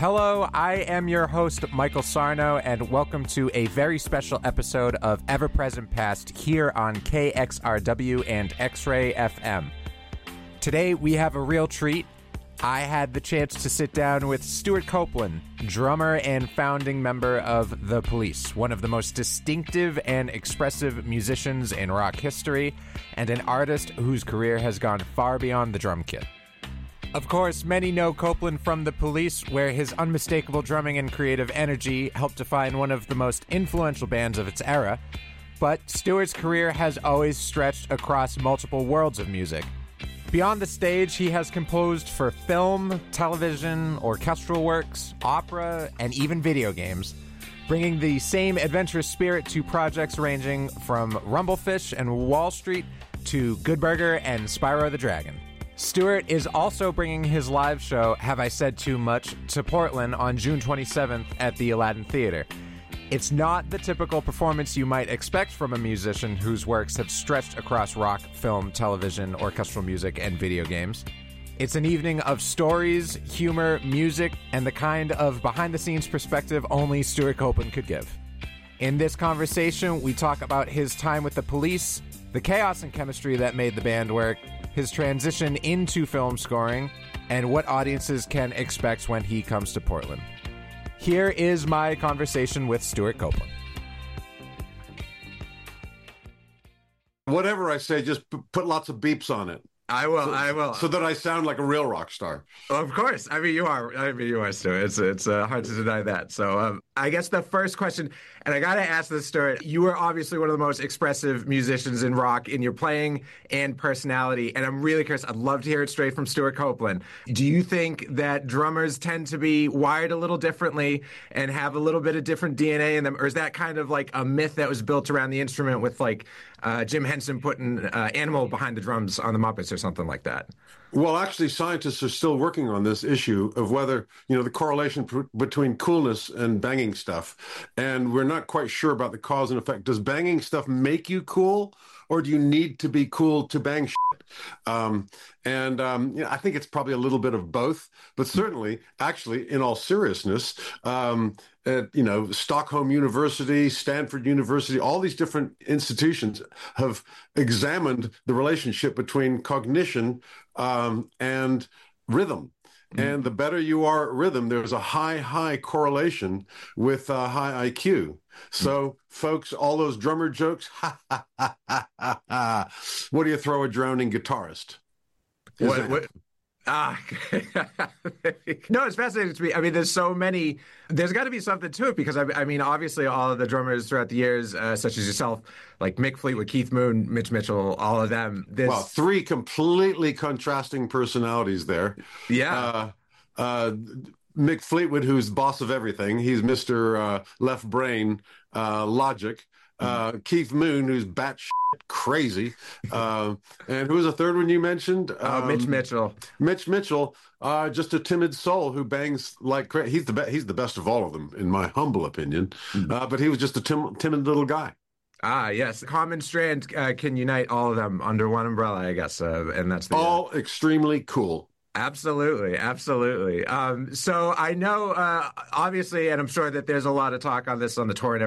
Hello, I am your host, Michael Sarno, and welcome to a very special episode of Ever Present Past here on KXRW and X-Ray FM. Today, we have a real treat. I had the chance to sit down with Stewart Copeland, drummer and founding member of The Police, one of the most distinctive and expressive musicians in rock history, and an artist whose career has gone far beyond the drum kit. Of course, many know Copeland from The Police, where his unmistakable drumming and creative energy helped define one of the most influential bands of its era. But Stewart's career has always stretched across multiple worlds of music. Beyond the stage, he has composed for film, television, orchestral works, opera, and even video games, bringing the same adventurous spirit to projects ranging from Rumblefish and Wall Street to Good Burger and Spyro the Dragon. Stewart is also bringing his live show, Have I Said Too Much, to Portland on June 27th at the Aladdin Theater. It's not the typical performance you might expect from a musician whose works have stretched across rock, film, television, orchestral music, and video games. It's an evening of stories, humor, music, and the kind of behind-the-scenes perspective only Stewart Copeland could give. In this conversation, we talk about his time with The Police, the chaos and chemistry that made the band work, his transition into film scoring, and what audiences can expect when he comes to Portland. Here is my conversation with Stewart Copeland. Whatever I say, just put lots of beeps on it. I will. So that I sound like a real rock star. Of course. I mean, you are, Stuart. It's hard to deny that. So I guess the first question, and I got to ask this, Stuart, you are obviously one of the most expressive musicians in rock in your playing and personality, and I'm really curious. I'd love to hear it straight from Stewart Copeland. Do you think that drummers tend to be wired a little differently and have a little bit of different DNA in them, or is that kind of like a myth that was built around the instrument with like Jim Henson putting Animal behind the drums on the Muppets or something like that? Well, actually, scientists are still working on this issue of whether, the correlation between coolness and banging stuff. And we're not quite sure about the cause and effect. Does banging stuff make you cool, or do you need to be cool to bang shit? I think it's probably a little bit of both. But certainly, actually, in all seriousness, at Stockholm University, Stanford University, all these different institutions have examined the relationship between cognition and rhythm. And the better you are at rhythm, there's a high correlation with high IQ. So, folks, all those drummer jokes, what do you throw a drowning guitarist? What? No, it's fascinating to me. I mean, there's got to be something to it because, I mean, obviously all of the drummers throughout the years, such as yourself, like Mick Fleetwood, Keith Moon, Mitch Mitchell, all of them. Well, three completely contrasting personalities there. Yeah. Mick Fleetwood, who's the boss of everything. He's Mr. Left Brain Logic. Keith Moon, who's batshit crazy. And who was the third one you mentioned? Mitch Mitchell. Mitch Mitchell, just a timid soul who bangs like crazy. He's the best of all of them, in my humble opinion. But he was just a timid little guy. Ah, yes. Common strand can unite all of them under one umbrella, I guess. And that's all extremely cool. Absolutely. So I know, obviously, and I'm sure that there's a lot of talk on this on the tour and